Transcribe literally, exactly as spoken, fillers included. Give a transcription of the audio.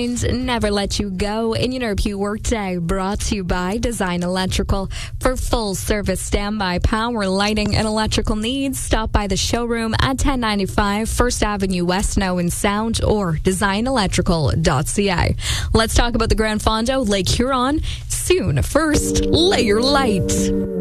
mind, never let you go. In your Pew Workday, brought to you by Design Electrical. For full service standby power, lighting, and electrical needs, stop by the showroom at ten ninety-five First Avenue West in Owen Sound or design electrical dot c a. Let's talk about the Grand Fondo Lake Huron soon. First, lay your light.